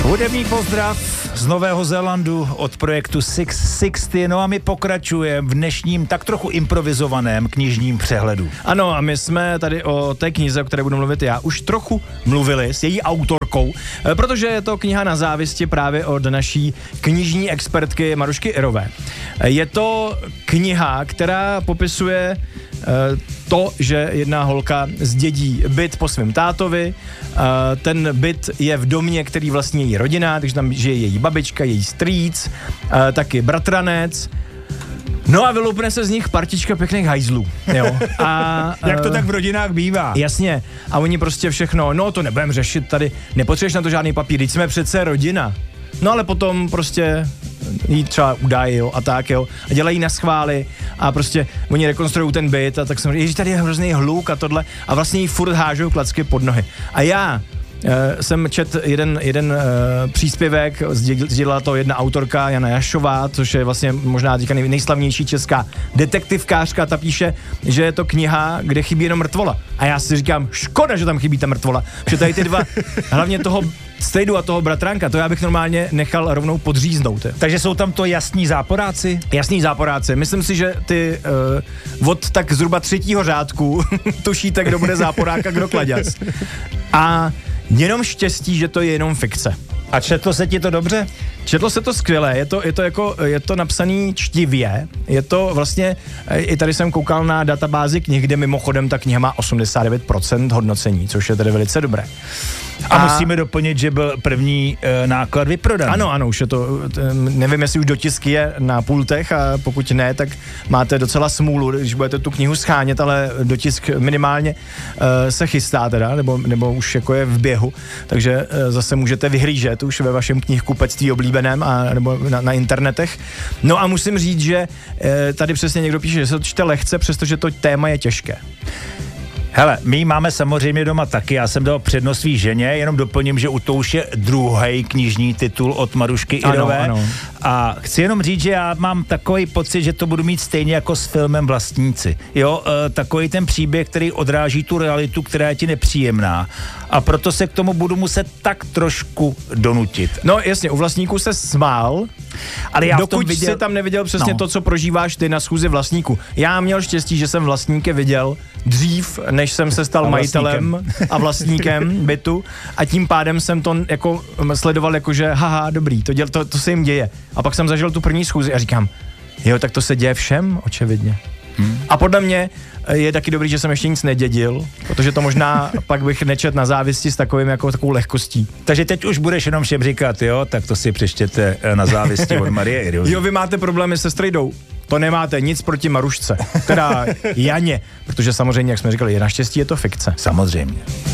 Hudební pozdrav z Nového Zélandu od projektu 660, no a my pokračujeme v dnešním tak trochu improvizovaném knižním přehledu. Ano, a my jsme tady o té knize, o které budu mluvit já, už trochu mluvili s její autorkou, protože je to kniha Na závisti právě od naší knižní expertky Marušky Irové. Je to kniha, která popisuje to, že jedna holka zdědí byt po svém tátovi. Ten byt je v domě, který vlastní její rodina, takže tam žije její babička, její strýc, taky bratranec. No a vyloupne se z nich partička pěkných hajzlů, jo. A jak to tak v rodinách bývá. Jasně. A oni prostě všechno, no to nebudeme řešit tady, nepotřebuješ na to žádný papír, teď jsme přece rodina. No ale potom prostě jí třeba udají, jo, a tak, jo, a dělají na schvály a prostě oni rekonstruují ten byt a tak jsem říkal, že tady je hrozný hluk a tohle a vlastně jí furt hážou klacky pod nohy. A já jsem čet jeden příspěvek, sdělila to jedna autorka, Jana Jašová, což je vlastně možná teďka nejslavnější česká detektivkářka, ta píše, že je to kniha, kde chybí jenom mrtvola. A já si říkám, škoda, že tam chybí ta mrtvola, že tady ty dva, hlavně toho Strejdu a toho bratránka, to já bych normálně nechal rovnou podříznout. Takže jsou tam to jasní záporáci? Jasní záporáci. Myslím si, že ty od tak zhruba 3. řádku tušíte, kdo bude záporák a kdo kladěz. A jenom štěstí, že to je jenom fikce. A četlo se ti to dobře? Četlo se to skvěle, je to napsaný čtivě, je to vlastně, i tady jsem koukal na databázi knih, kde mimochodem ta kniha má 89% hodnocení, což je tedy velice dobré. A musíme doplnit, že byl první náklad vyprodaný. Ano, už je to, nevím, jestli už dotisk je na pultech a pokud ne, tak máte docela smůlu, když budete tu knihu schánět, ale dotisk minimálně se chystá teda, nebo už jako je v běhu, takže zase můžete vyhlížet už ve vašem knihkupectví oblíbeném a nebo na internetech. No a musím říct, že tady přesně někdo píše, že se to čte lehce, přestože to téma je těžké. Hele, my máme samozřejmě doma taky, já jsem dal přednost svý ženě, jenom doplním, že u to už je druhý knižní titul od Marušky Irové. Ano. A chci jenom říct, že já mám takový pocit, že to budu mít stejně jako s filmem Vlastníci. Jo, takový ten příběh, který odráží tu realitu, která je ti nepříjemná. A proto se k tomu budu muset tak trošku donutit. No jasně, u Vlastníků se smál, ale já dokud si tam neviděl přesně to, co prožíváš ty na schůzi vlastníků. Já měl štěstí, že jsem Vlastníky viděl dřív, než jsem se stal majitelem a vlastníkem bytu a tím pádem jsem to jako sledoval jako, že haha, dobrý, to se jim děje. A pak jsem zažil tu první schůzi a říkám, jo, tak to se děje všem, očividně. A podle mě je taky dobrý, že jsem ještě nic nedědil, protože to možná pak bych nečet Na závisti s takovou lehkostí. Takže teď už budeš jenom všem říkat, jo, tak to si přečtěte Na závisti od Marie Irové. Jo, vy máte problémy se Strejdou. To nemáte nic proti Marušce, teda Janě, protože samozřejmě, jak jsme říkali, naštěstí je to fikce. Samozřejmě.